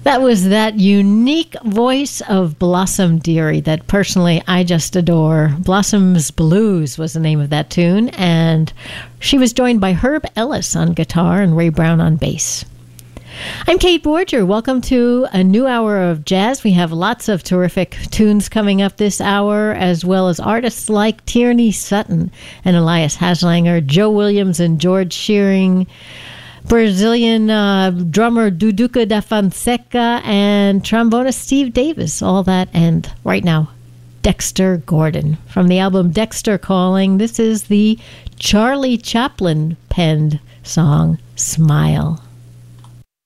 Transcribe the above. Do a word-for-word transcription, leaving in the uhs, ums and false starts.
That was that unique voice of Blossom Dearie that personally I just adore. Blossom's Blues was the name of that tune, and she was joined by Herb Ellis on guitar and Ray Brown on bass. I'm Kate Borger. Welcome to a new hour of jazz. We have lots of terrific tunes coming up this hour, as well as artists like Tierney Sutton and Elias Haslanger, Joe Williams and George Shearing, Brazilian uh, drummer Duduca da Fonseca, and trombonist Steve Davis. All that, and right now, Dexter Gordon. From the album Dexter Calling, this is the Charlie Chaplin penned song, Smile.